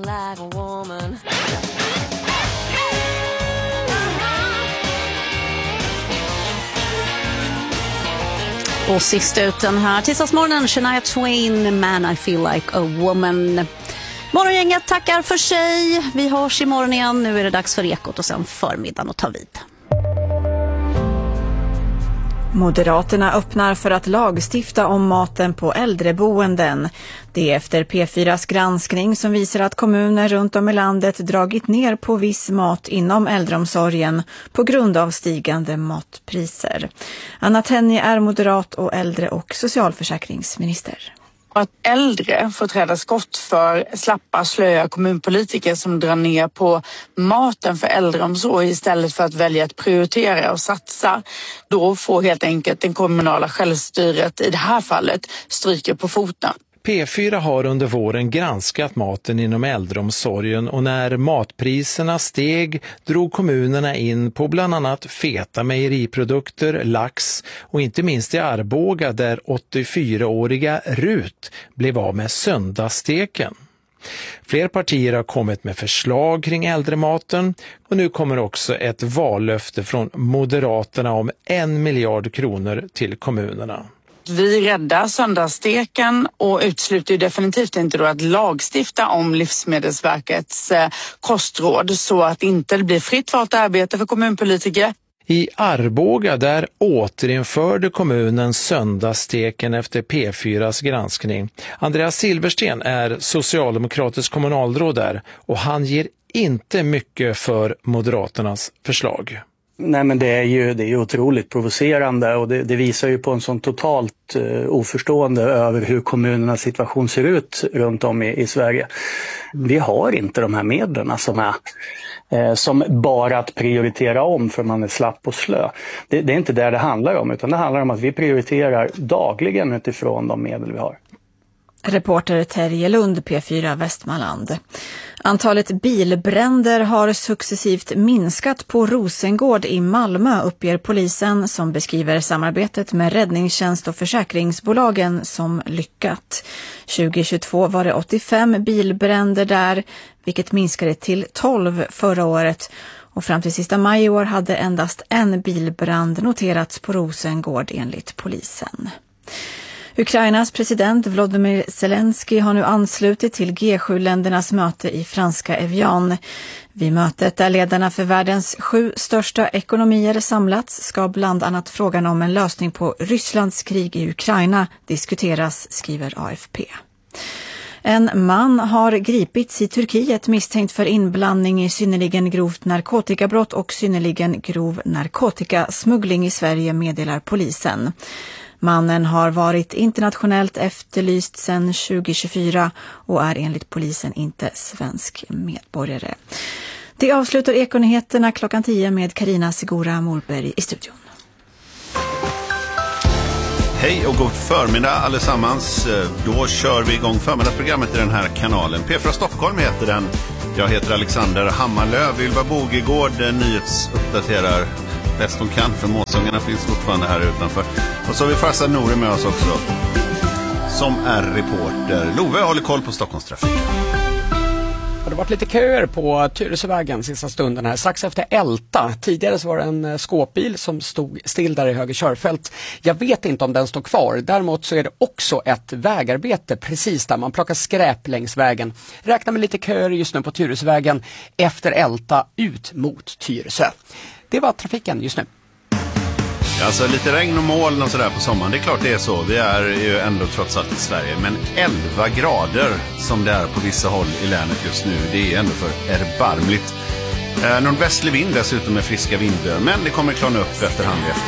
like a woman. Och sist ut den här tisdagsmorgonen, Shania Twain, Man I Feel Like a Woman. Morgongänget tackar för sig. Vi hörs imorgon igen. Nu är det dags för Ekot och sen förmiddagen att ta vid. Moderaterna öppnar för att lagstifta om maten på äldreboenden. Det är efter P4s granskning som visar att kommuner runt om i landet dragit ner på viss mat inom äldreomsorgen på grund av stigande matpriser. Anna Tenje är moderat och äldre- och socialförsäkringsminister. Att äldre får träda skott för slappa, slöa kommunpolitiker som drar ner på maten för äldreomsorg istället för att välja att prioritera och satsa. Då får helt enkelt den kommunala självstyret i det här fallet stryka på foten. P4 har under våren granskat maten inom äldreomsorgen och när matpriserna steg drog kommunerna in på bland annat feta mejeriprodukter, lax och inte minst i Arboga där 84-åriga Rut blev av med söndagssteken. Fler partier har kommit med förslag kring äldrematen och nu kommer också ett vallöfte från Moderaterna om 1 miljard kronor till kommunerna. Vi räddar söndagssteken och utesluter definitivt inte då att lagstifta om Livsmedelsverkets kostråd så att det inte blir fritt valt arbete för kommunpolitiker. I Arboga där återinförde kommunen söndagssteken efter P4s granskning. Andreas Silversten är socialdemokratisk kommunalråd där och han ger inte mycket för Moderaternas förslag. Nej, men det är ju otroligt provocerande och det visar ju på en sån totalt oförstående över hur kommunernas situation ser ut runt om i Sverige. Vi har inte de här medlen som bara att prioritera om för man är slapp och slö. Det är inte det handlar om, utan det handlar om att vi prioriterar dagligen utifrån de medel vi har. Reporter Terje Lund, P4 Västmanland. Antalet bilbränder har successivt minskat på Rosengård i Malmö, uppger polisen, som beskriver samarbetet med räddningstjänst och försäkringsbolagen som lyckat. 2022 var det 85 bilbränder där, vilket minskade till 12 förra året. Och fram till sista maj i år hade endast en bilbrand noterats på Rosengård enligt polisen. Ukrainas president Volodymyr Zelensky har nu anslutit till G7-ländernas möte i franska Evian. Vid mötet där ledarna för världens 7 största ekonomier samlats ska bland annat frågan om en lösning på Rysslands krig i Ukraina diskuteras, skriver AFP. En man har gripits i Turkiet misstänkt för inblandning i synnerligen grovt narkotikabrott och synnerligen grov narkotikasmuggling i Sverige, meddelar polisen. Mannen har varit internationellt efterlyst sedan 2024 och är enligt polisen inte svensk medborgare. Det avslutar Ekonyheterna klockan 10 med Carina Sigora Morberg i studion. Hej och god förmiddag allesammans. Då kör vi igång förmiddagsprogrammet i den här kanalen. P4 Stockholm heter den. Jag heter Alexander Hammarlöv. Ylva Bogegård nyhetsuppdaterar bäst de kan, för måsångarna finns fortfarande här utanför. Och så har vi Farsa Nori med oss också, som är reporter. Love håller koll på Stockholmstrafiken. Det har varit lite köer på Tyresövägen sista stunden här, strax efter Älta. Tidigare så var det en skåpbil som stod still där i höger körfält. Jag vet inte om den står kvar. Däremot så är det också ett vägarbete precis där man plockar skräp längs vägen. Räknar med lite köer just nu på Tyresövägen efter Älta ut mot Tyresö. Det var trafiken just nu. Alltså lite regn och moln och sådär på sommaren, det är klart det är så. Vi är ju ändå trots allt i Sverige. Men 11 grader som det är på vissa håll i länet just nu, det är ändå för erbarmligt. Nordvästlig vind dessutom med friska vindar, men det kommer klarna upp efterhand efter